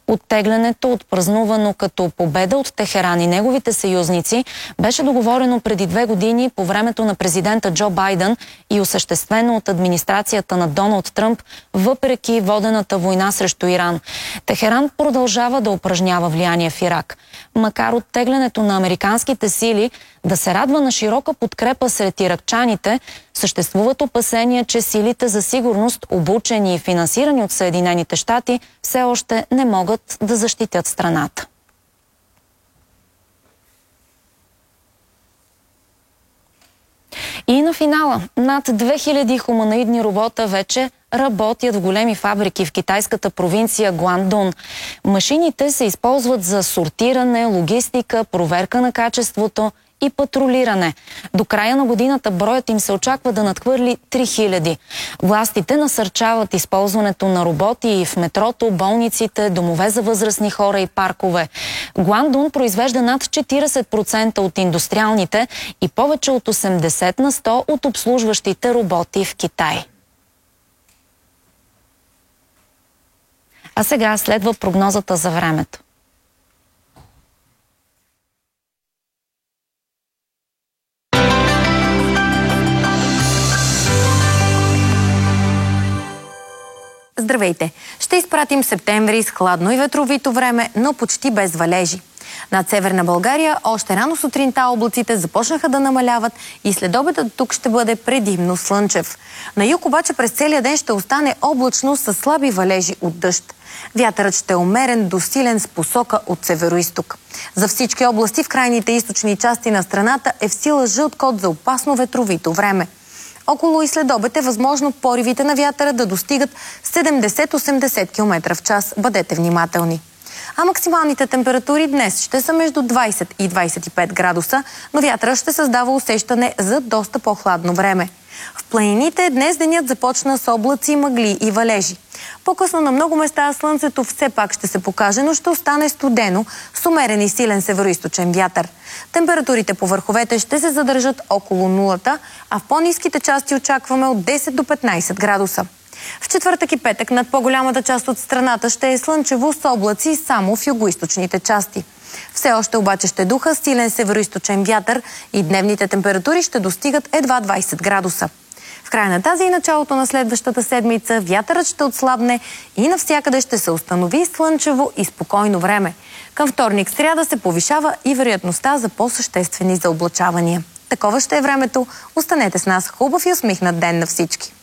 Оттеглянето, отпразнувано като победа от Техеран и неговите съюзници, беше договорено преди 2 години по времето на президента Джо Байден и осъществено от администрацията на Доналд Тръмп, въпреки водената война срещу Иран. Техеран продължава да упражнява влияние в Ирак. Макар оттеглянето на американските сили да се радва на широка подкрепа сред иракчаните, съществуват опасения, че силите за сигурност, обучени и финансирани от Съединените щати, все още не могат да защитят страната. И на финала, над 2000 хуманоидни робота вече работят в големи фабрики в китайската провинция Гуандун. Машините се използват за сортиране, логистика, проверка на качеството и патрулиране. До края на годината броят им се очаква да надхвърли 3000. Властите насърчават използването на роботи в метрото, болниците, домове за възрастни хора и паркове. Гуандун произвежда над 40% от индустриалните и повече от 80% от обслужващите роботи в Китай. А сега следва прогнозата за времето. Здравейте! Ще изпратим септември с хладно и ветровито време, но почти без валежи. Над северна България още рано сутринта облаците започнаха да намаляват и следобедът тук ще бъде предимно слънчев. На юг обаче през целия ден ще остане облачно с слаби валежи от дъжд. Вятърът ще е умерен до силен с посока от североизток. За всички области в крайните източни части на страната е в сила жълт код за опасно ветровито време. Около и следобед е възможно поривите на вятъра да достигат 70-80 км в час. Бъдете внимателни. А максималните температури днес ще са между 20 и 25 градуса, но вятърът ще създава усещане за доста по-хладно време. В планините днес денят започна с облаци, мъгли и валежи. По-късно на много места слънцето все пак ще се покаже, но ще остане студено с умерен и силен североизточен вятър. Температурите по върховете ще се задържат около нулата, а в по-ниските части очакваме от 10 до 15 градуса. В четвъртък и петък над по-голямата част от страната ще е слънчево с облаци само в югоизточните части. Все още обаче ще духа силен североизточен вятър и дневните температури ще достигат едва 20 градуса. В края на тази и началото на следващата седмица вятърът ще отслабне и навсякъде ще се установи слънчево и спокойно време. Към вторник, сряда се повишава и вероятността за по-съществени заоблачавания. Такова ще е времето. Останете с нас. Хубав и усмихнат ден на всички!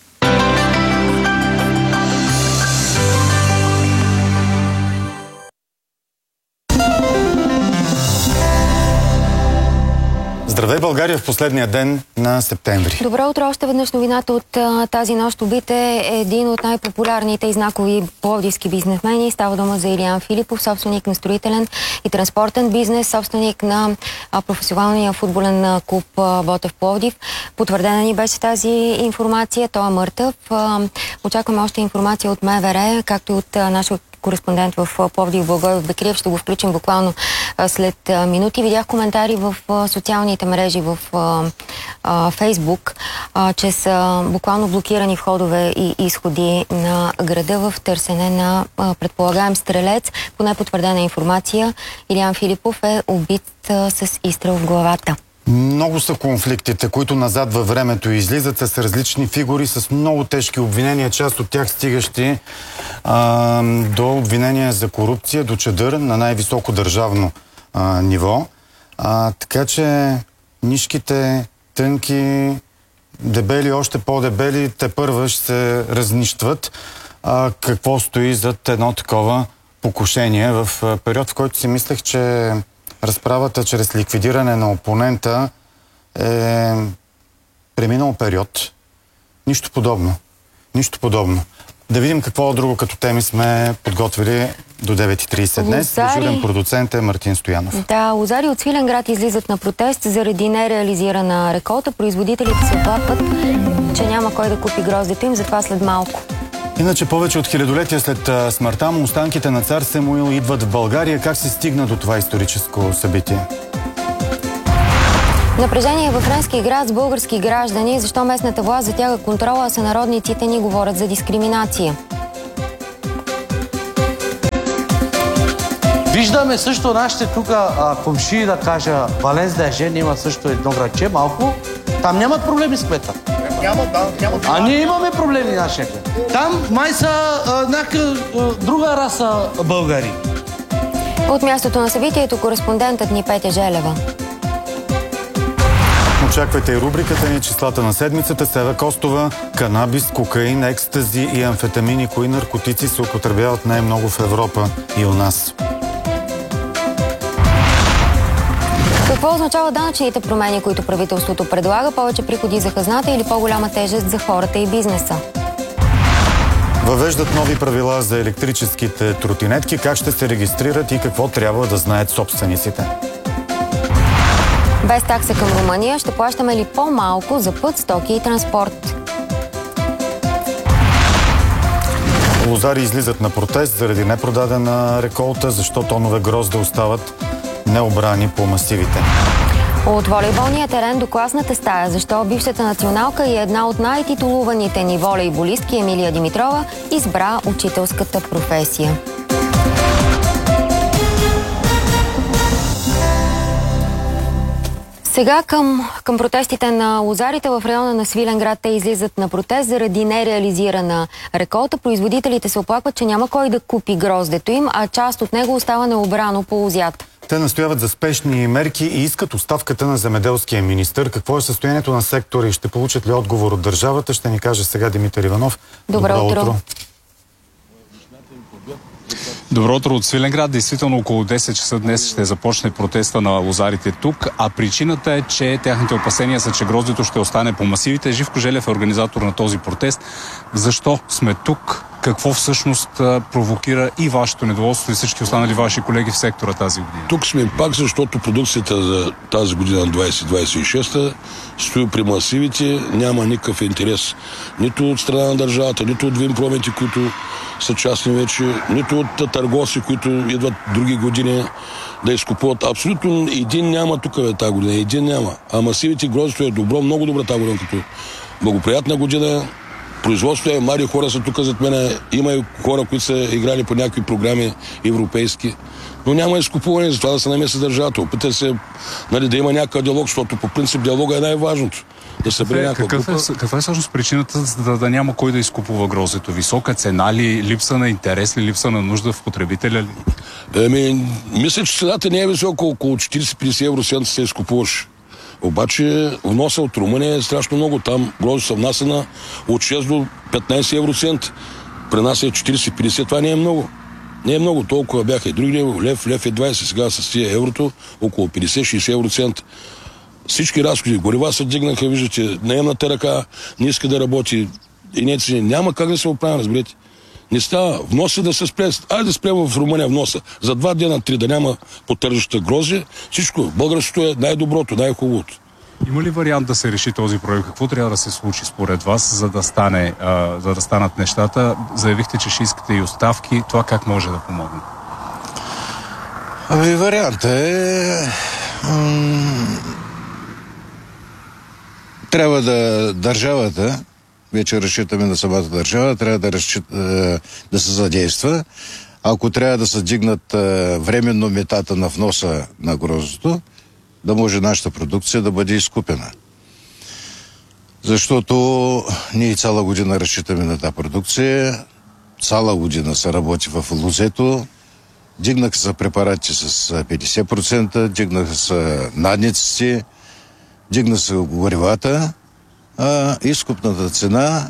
Здравей, България, в последния ден на септември. Добро утро, още веднъж новината от тази нощ. Убит е един от най-популярните и знакови пловдивски бизнесмени. Става дума за Илиян Филипов, собственик на строителен и транспортен бизнес, собственик на професионалния футболен клуб Ботев Пловдив. Потвърдена ни беше тази информация. Той е мъртъв. Очакваме още информация от МВР, както и от нашия кореспондент в Пловдив, Благой Бекриев. Ще го включим буквално след минути. Видях коментари в социалните мрежи, в Фейсбук, че са буквално блокирани входове и изходи на града в търсене на предполагаем стрелец. По непотвърдена информация, Илиян Филипов е убит с изстрел в главата. Много са конфликтите, които назад във времето излизат с различни фигури, с много тежки обвинения, част от тях стигащи до обвинения за корупция, до чадър на най-високо държавно ниво. Така че нишките, тънки, дебели, още по-дебели, тепърва ще се разнищват. Какво стои зад едно такова покушение в период, в който си мислех, че разправата чрез ликвидиране на опонента е преминал период. Нищо подобно. Нищо подобно. Да видим какво друго като теми сме подготвили до 9:30 днес. Дежурен продуцент е Мартин Стоянов. Да, лозари от Свиленград излизат на протест заради нереализирана реколта. Производителите се оплакват, че няма кой да купи гроздето им, затова след малко. Иначе повече от хилядолетия след смъртта му останките на цар Самуил идват в България. Как се стигна до това историческо събитие? Напрежение във френски град с български граждани. Защо местната власт затяга контрола, а сънародниците ни говорят за дискриминация? Виждаме също нашите тук комши, да кажа, Валенс Дежен има също едно градче, малко. Там нямат проблеми с кмета. А ние имаме проблеми нашия кмет. Там май са някаква друга раса българи. От мястото на събитието кореспондентът ни Петя Желева. Очаквайте и рубриката ни числата на седмицата. Сева Костова, канабис, кокаин, екстази и амфетамини. Кои наркотици се употребяват най-много в Европа и у нас? Какво означава данъчните промени, които правителството предлага? Повече приходи за хазната или по-голяма тежест за хората и бизнеса? Въвеждат нови правила за електрическите тротинетки. Как ще се регистрират и какво трябва да знаят собствениците? Без такса към Румъния ще плащаме ли по-малко за път, стоки и транспорт? Лозари излизат на протест заради непродадена реколта, защо тонове грозде остават необрани по масивите. От волейболния терен до класната стая, защо бившата националка и една от най-титулуваните ни волейболистки Емилия Димитрова избра учителската професия. Сега към протестите на лозарите в района на Свиленград. Те излизат на протест заради нереализирана реколта. Производителите се оплакват, че няма кой да купи гроздето им, а част от него остава необрано по лозята. Те настояват за спешни мерки и искат оставката на земеделския министър. Какво е състоянието на сектора и ще получат ли отговор от държавата, ще ни каже сега Димитър Иванов. Добро утро. Добро утро от Свиленград. Действително около 10 часа днес ще започне протеста на лозарите тук, а причината е, че тяхните опасения са, че гроздето ще остане по масивите. Живко Желев е организатор на този протест. Защо сме тук? Какво всъщност провокира и вашето недоволство и всички останали ваши колеги в сектора тази година? Тук сме пак, защото продукцията за тази година 2026 стои при масивите, няма никакъв интерес. Нито от страна на държавата, нито от Винпромите, които са частни вече, нито от търговци, които идват други години да изкупуват. Абсолютно един няма тук тази година, един няма. А масивите гроздето е добро, много добра тази година, като благоприятна година. Производството е, млади хора са тук зад мен, има и хора, които са играли по някакви програми европейски, но няма изкупуване, затова да се намеси държавата. Опита се да има някакъв диалог, защото по принцип диалога е най-важното. Да събере някаква група. Каква е всъщност причината да няма кой да изкупува гроздето? Висока цена ли, липса на интерес ли, липса на нужда в потребителя ли? Мисля, че цената не е висока, около 40-50 евроцента се изкупуваш. Обаче вноса от Румъния е страшно много. Там гроздето са внасена от 6 до 15 евроцент. При нас е 40-50. Това не е много. Не е много. Толкова бяха и други. Лев е 20. Сега с тия еврото около 50-60 евроцент. Всички разходи, горива се дигнаха, виждате, наемната ръка не иска да работи. И няма как да се оправя, разберете. Не става. Вноса да се спре. Айде да спрем в Румъния вноса. За 2 дена, 3 да няма потържаща грозде. Всичко. Българското е най-доброто, най-хубавото. Има ли вариант да се реши този проблем? Какво трябва да се случи според вас, за да станат нещата? Заявихте, че ще искате и оставки. Това как може да помогне? Вариантът е... Трябва да държавата, вече разчитаме на самата държава, трябва да се задейства. Ако трябва да се дигнат временно метата на вноса на гроздето, да може нашата продукция да бъде изкупена. Защото ние цяла година разчитаме на тази продукция, цяла година се работи в лозето, дигнаха се препарати с 50%, дигнаха се надниците, дигна се горивата, а изкупната цена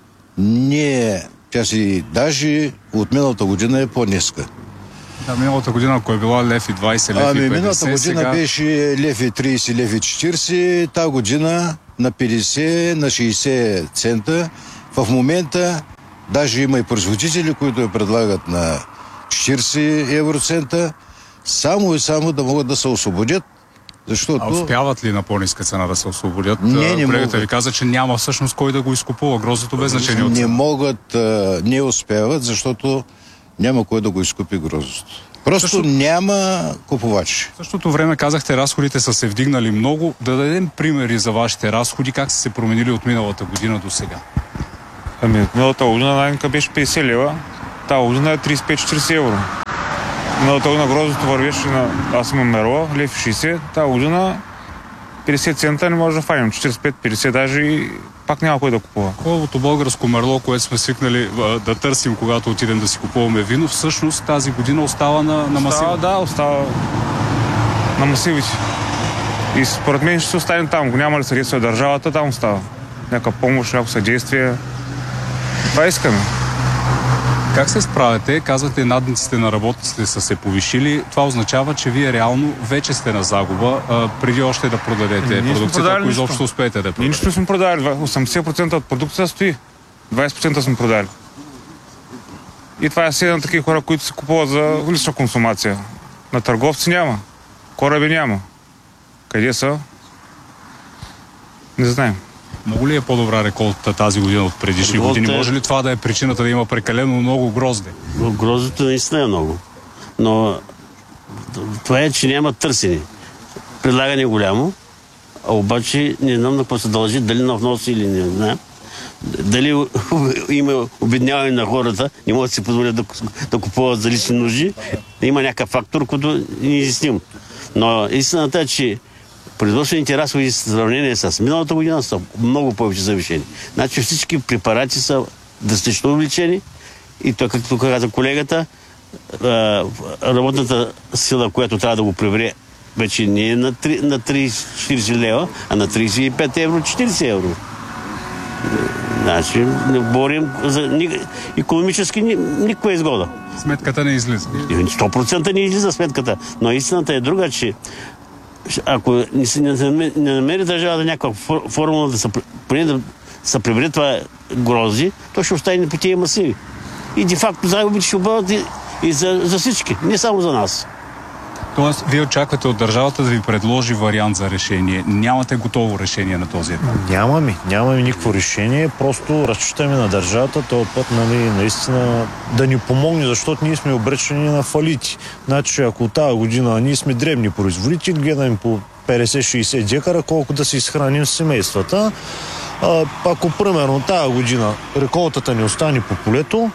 тя си даже от миналата година е по-ниска. Да, миналата година, ако е била лев и 20, лев и 50, миналата година сега... беше лев и 30, лев и 40, тази година на 50, на 60 цента. В момента даже има и производители, които я предлагат на 40 евроцента, само и само да могат да се освободят. Защото... А успяват ли на по-ниска цена да се освободят? Колегата ви каза, че няма всъщност кой да го изкупува. Гроздето без значение от цена. Не успяват, защото няма кой да го изкупи гроздето. Просто няма купувачи. В същото време казахте, разходите са се вдигнали много. Да дадем примери за вашите разходи, как са се променили от миналата година до сега. От миналата година найемка беше 50 лева, тази година е 35-40 евро. Миналата година гроздото вървеше на... Аз имам мерло, лев 60, тази година 50 цента не може да фаним, 45-50 даже и пак няма кой да купува. Хубавото българско мерло, което сме свикнали да търсим, когато отидем да си купуваме вино, всъщност тази година остава на масива. Да, остава на масивите. И според мен ще се остане там. Ако няма ли съдействие от държавата, там остава. Някаква помощ, някакво съдействие. Това искаме. Как се справяте? Казвате, надниците на работниците са се повишили. Това означава, че вие реално вече сте на загуба, преди още да продадете продукцията, ако изобщо успеете да продадете. Ние нищо сме продали. 80% от продукцията стои. 20% сме продали. И това е седем такива хора, които се купуват за лична консумация. На търговци няма. Кораби няма. Къде са? Не знаем. Много ли е по-добра реколта тази година от предишни години? Може ли това да е причината да има прекалено много грозде? Гроздето наистина е много. Но това е, че няма търсене. Предлагане е голямо, а обаче не знам на какво се дължи, дали на внос или не знам. Дали има обедняване на хората, не могат да си позволят да купуват за лични нужди. Има някакъв фактор, който не изясним. Но истината е, че производствените разходи в сравнение с миналата година са много повече завишени. Значи всички препарати са драстично увеличени и то, както каза колегата, работната сила, която трябва да го прибере, вече не е на 30-40 лева, а на 35 евро, 40 евро. Значи не борим за икономически никаква изгода. Сметката не излиза. 100% не излиза сметката. Но истината е друга, че ако не намери държавата някаква формула да се прибере това грозди, то ще остане по тия масиви. И де-факто загубите ще бъдат и за всички, не само за нас. Тоест, вие очаквате от държавата да ви предложи вариант за решение. Нямате готово решение на този етап? Нямаме никакво решение. Просто разчитаме на държавата този път, наистина да ни помогне, защото ние сме обречени на фалити. Значи, ако тази година ние сме дребни производители, гледаме по 50-60 декара, колко да се изхраним с семействата. Ако примерно тази година реколтата ни остане по полето,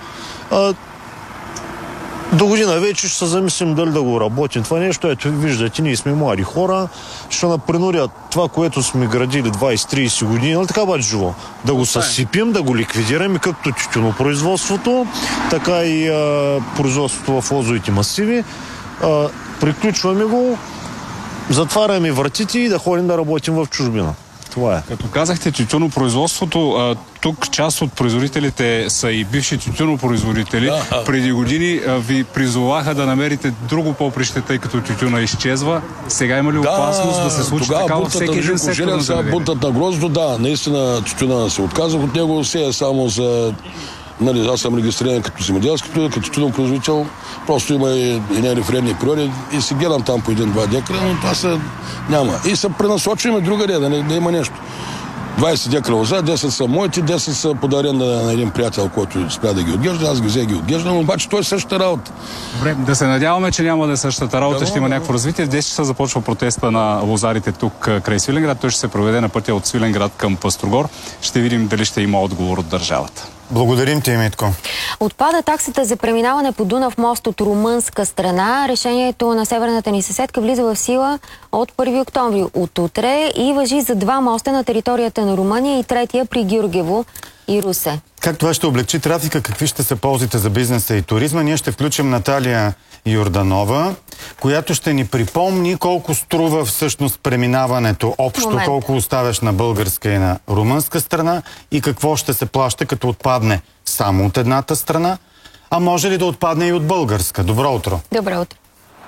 до година вече ще се замислим дали да го работим. Това нещо, ето виждате, ние сме млади хора, ще напринудят това, което сме градили 20-30 години, нали така бъде живо? Да го съсипим, да го ликвидираме, както тютюнопроизводството, така и производството в лозовите масиви. Приключваме го, затваряме вратите и да ходим да работим в чужбина. Това е. Като казахте тютюнопроизводството, тук част от производителите са и бивши тютюнопроизводители. Преди години ви призоваха да намерите друго поприще, тъй като тютюна изчезва. Сега има ли опасност да се случи така във всеки един сектор на земеделие? Бунтът на гроздо, наистина тютюна се отказах от него, все е само за... аз съм регистриран като земеделски, като тютюнопроизводител. Просто има и референтни периоди и си гледам там по 1-2 декара, но това няма. И се пренасочваме другаде, да има нещо. 20 декара лоза, 10 са моите, 10 са подарен на един приятел, който спря да ги отглежда, аз ги взе ги отглеждам, обаче той е същата работа. Добре, да се надяваме, че няма да е същата работа, ще има някакво развитие. В 10 часа започва протеста на лозарите тук край Свиленград. Той ще се проведе на пътя от Свиленград към Пъстрогор. Ще видим дали ще има отговор от държавата. Благодарим ти, Митко. Отпада таксата за преминаване по Дунав мост от румънска страна. Решението на северната ни съседка влиза в сила от 1 октомври от утре и важи за 2 моста на територията на Румъния и третия при Гюргево и Русе. Как това ще облегчи трафика? Какви ще са ползите за бизнеса и туризма? Ние ще включим Наталия Йорданова, която ще ни припомни колко струва всъщност преминаването общо, колко оставяш на българска и на румънска страна и какво ще се плаща, като отпадне само от едната страна, а може ли да отпадне и от българска? Добро утро! Добро утро!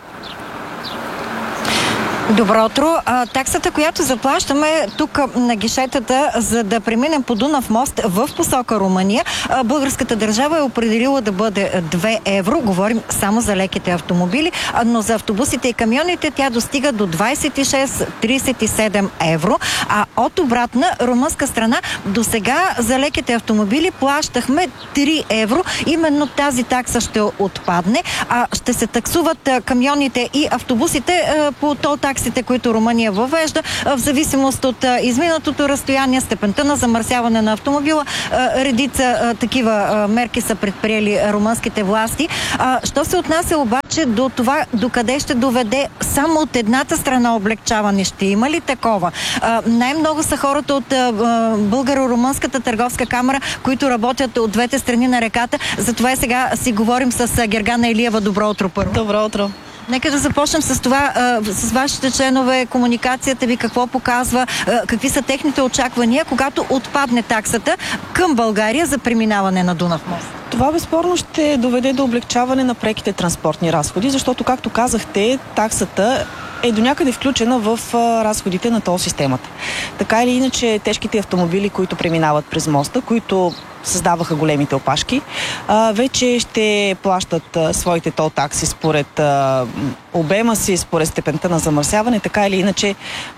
Добро утро. Таксата, която заплащаме тук на гишетата, за да преминем по Дунав мост в посока Румъния, българската държава е определила да бъде 2 евро. Говорим само за леките автомобили, но за автобусите и камионите тя достига до 26-37 евро. А от обратна румънска страна до сега за леките автомобили плащахме 3 евро. Именно тази такса ще отпадне. Ще се таксуват камионите и автобусите по тол такси таксите, които Румъния въвежда, в зависимост от изминатото разстояние, степента на замърсяване на автомобила. Редица такива мерки са предприели румънските власти. Що се отнася обаче до това, докъде ще доведе само от едната страна облегчаване? Ще има ли такова? Най-много са хората от Българо-румънската търговска камара, които работят от двете страни на реката. Затова и сега си говорим с Гергана Илиева. Добро утро, първо. Добро утро. Нека да започнем с това, с вашите членове, комуникацията ви, какво показва, какви са техните очаквания, когато отпадне таксата към България за преминаване на Дунав мост? Това безспорно ще доведе до облегчаване на преките транспортни разходи, защото, както казахте, таксата е до някъде включена в разходите на тол системата. Така или иначе, тежките автомобили, които преминават през моста, които създаваха големите опашки, вече ще плащат своите тол такси според обема си, според степента на замърсяване, така или иначе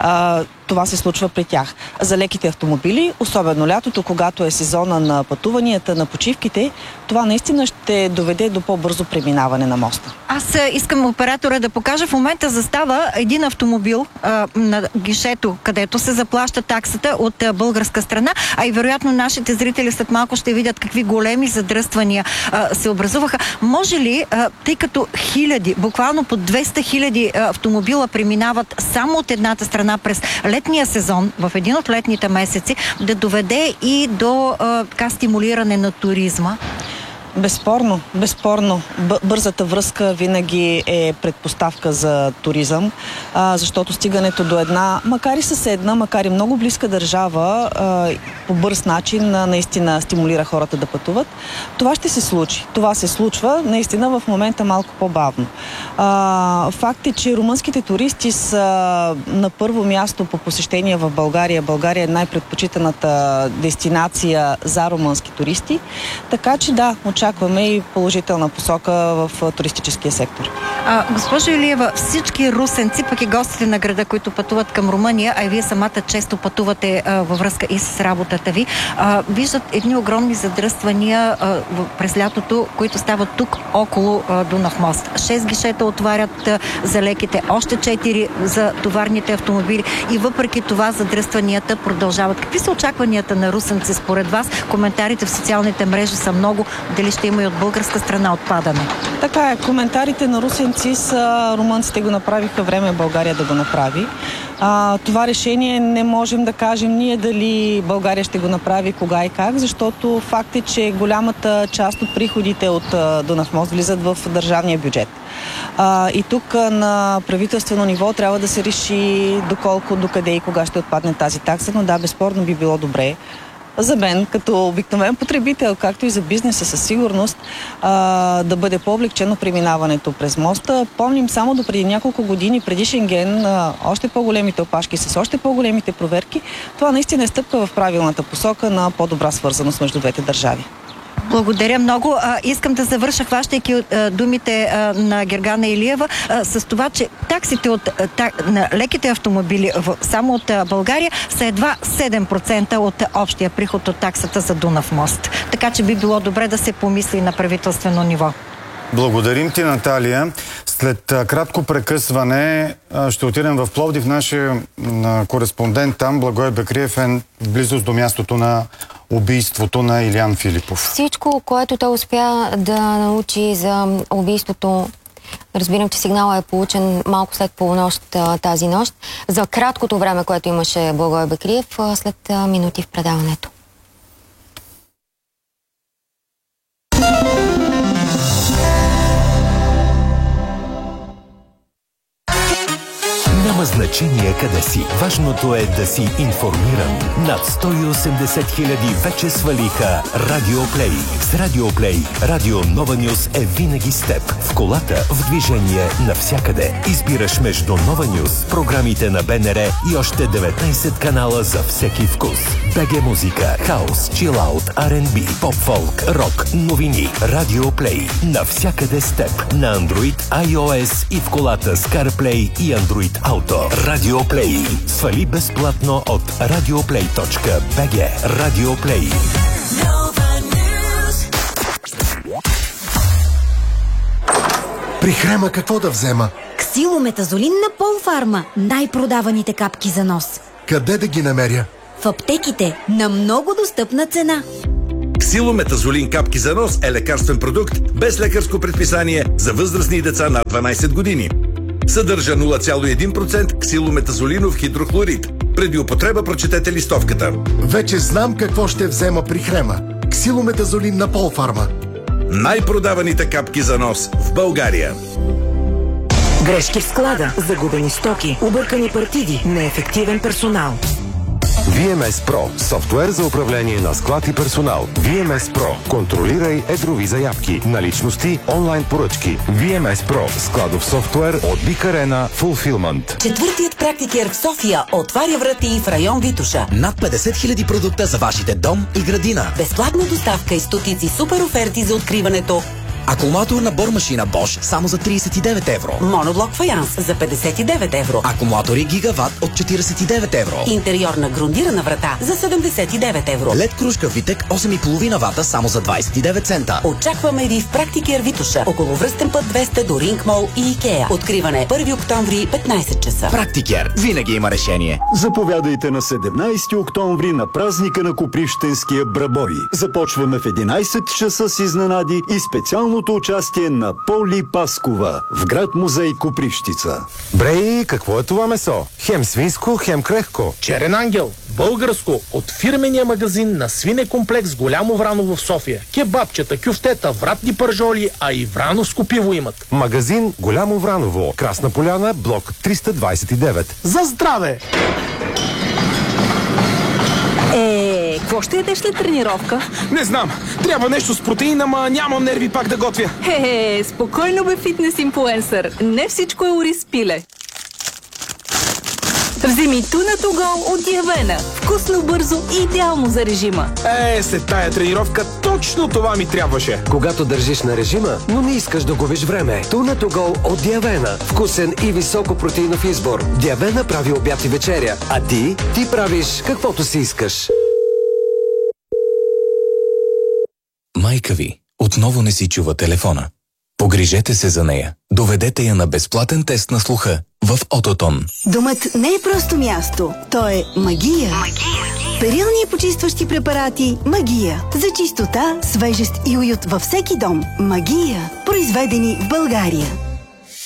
това се случва при тях. За леките автомобили, особено лятото, когато е сезона на пътуванията, на почивките, това наистина ще доведе до по-бързо преминаване на моста. Аз искам оператора да покажа. В момента застава един автомобил на гишето, където се заплаща таксата от българска страна, а и вероятно нашите зрители след малко ще видят какви големи задръствания се образуваха. Може ли, тъй като хиляди, буквално по 200 хиляди автомобила преминават само от едната страна през летния сезон, в един от летните месеци, да доведе и до стимулиране на туризма? Безспорно, безспорно. Бързата връзка винаги е предпоставка за туризъм, защото стигането до една, макар и съседна, макар и много близка държава, по бърз начин наистина стимулира хората да пътуват. Това ще се случи. Това се случва наистина в момента малко по-бавно. Факт е, че румънските туристи са на първо място по посещение в България. България е най-предпочитаната дестинация за румънски туристи. Така че да, очакваме и положителна посока в туристическия сектор. Госпожо Илиева, всички русенци, пък и гостите на града, които пътуват към Румъния, а и вие самата често пътувате във връзка и с работата ви, виждат едни огромни задръствания през лятото, които стават тук около Дунав мост. 6 гишета отварят за леките, още 4 за товарните автомобили и въпреки това задръстванията продължават. Какви са очакванията на русенци според вас? Коментарите в социалните мрежи са много. Дали ще има и от българска страна отпадане? Така е. Коментарите на русенци са румънците го направиха, време е България да го направи. Това решение не можем да кажем ние дали България ще го направи, кога и как, защото факт е, че голямата част от приходите от Дунав мост влизат в държавния бюджет. И тук на правителствено ниво трябва да се реши доколко, докъде и кога ще отпадне тази такса, но да, безспорно би било добре за мен, като обикновен потребител, както и за бизнеса със сигурност, да бъде по-облегчено преминаването през моста. Помним само до преди няколко години, преди Шенген, още по-големите опашки с още по-големите проверки. Това наистина е стъпка в правилната посока на по-добра свързаност между двете държави. Благодаря много. Искам да завърша, хващайки думите на Гергана Илиева, с това, че таксите на леките автомобили само от България са едва 7% от общия приход от таксата за Дунав мост. Така че би било добре да се помисли на правителствено ниво. Благодарим ти, Наталия. След кратко прекъсване ще отидем в Пловдив. Нашия кореспондент там, Благой Бекриев, е в близост до мястото на убийството на Илиян Филипов. Всичко, което той успя да научи за убийството, разбирам, че сигналът е получен малко след полунощ тази нощ, за краткото време, което имаше Благой Бекриев, след минути в предаването. Няма значение къде си. Важното е да си информиран. Над 180 хиляди вече свалиха Радиоплей. С Радиоплей Радио Нова Нюс е винаги с теб. В колата, в движение, навсякъде. Избираш между Нова Нюс, програмите на БНР и още 19 канала за всеки вкус. БГ музика, хаус, чилаут, R&B, поп-фолк, рок, новини. Радиоплей. Навсякъде с теб. На Android, iOS и в колата с CarPlay и Android Auto. Радиоплей. Свали безплатно от radioplay.bg. Радиоплей. При Хрема какво да взема? Ксилометазолин на Полфарма. Най-продаваните капки за нос. Къде да ги намеря? В аптеките на много достъпна цена. Ксилометазолин капки за нос е лекарствен продукт без лекарско предписание за възрастни деца над 12 години. Съдържа 0,1% ксилометазолинов хидрохлорид. Преди употреба прочетете листовката. Вече знам какво ще взема при хрема. Ксилометазолин на Полфарма. Най-продаваните капки за нос в България. Грешки в склада, загубени стоки, объркани партиди, неефективен персонал. VMS Pro – софтуер за управление на склад и персонал. VMS Pro – контролирай едрови заявки, наличности, онлайн поръчки. VMS Pro – складов софтуер от Big Arena Fulfillment. Четвъртият практикер в София отваря врати в район Витоша. Над 50 000 продукта за вашите дом и градина. Безплатна доставка и стотици супер оферти за откриването. Акумулаторна бормашина Bosch само за 39 евро. Моноблок фаянс за 59 евро. Акумулатори Гигават от 49 евро. Интериорна грундирана врата за 79 евро. LED кружка Витек 8,5 вата само за 29 цента. Очакваме ви в Практикер Витоша, около Връстен път 200 до Ринг Мол и Икеа. Откриване 1 октомври 15 часа. Практикер винаги има решение. Заповядайте на 17 октомври на празника на Копривщенския брабой. Започваме в 11 часа с изненади и специално участие на Поли Паскова в град музей Копривщица. Брей, какво е това месо? Хем свинско, хем крехко. Черен ангел, българско, от фирмения магазин на свинекомплекс Голямо Враново в София. Кебабчета, кюфтета, вратни пържоли, а и врановско пиво имат. Магазин Голямо Враново, Красна поляна, блок 329. За здраве! Какво ще ядеш след тренировка? Не знам. Трябва нещо с протеин, ама нямам нерви пак да готвя. Спокойно бе, фитнес инфлуенсър. Не всичко е ориз пиле. Вземи Туна To Go от Явена. Вкусно, бързо и идеално за режима. След тая тренировка точно това ми трябваше. Когато държиш на режима, но не искаш да губиш време. Туна To Go от Диавена. Вкусен и високо протеинов избор. Диавена прави обяд и вечеря. А ти правиш каквото си искаш. Майка ви отново не си чува телефона. Погрижете се за нея. Доведете я на безплатен тест на слуха в Ототон. Домът не е просто място. То е магия. Перилни и почистващи препарати Магия. За чистота, свежест и уют във всеки дом. Магия. Произведени в България.